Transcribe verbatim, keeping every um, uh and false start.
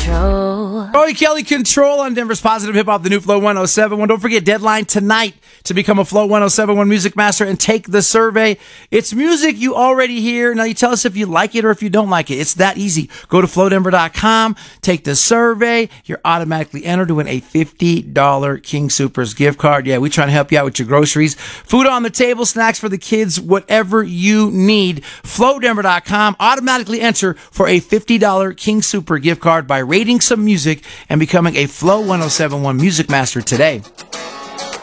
Control. Roy Kelly, Control on Denver's Positive Hip Hop, the new Flow one oh seven one. Don't forget, deadline tonight to become a Flow one oh seven one Music Master and take the survey. It's music you already hear. Now you tell us if you like it or if you don't like it. It's that easy. Go to flow denver dot com, take the survey. You're automatically entered to win a fifty dollars King Soopers gift card. Yeah, we trying to help you out with your groceries. Food on the table, snacks for the kids, whatever you need. flow denver dot com. Automatically enter for a fifty dollars King Super gift card by rating some music and becoming a Flow one oh seven one Music Master today.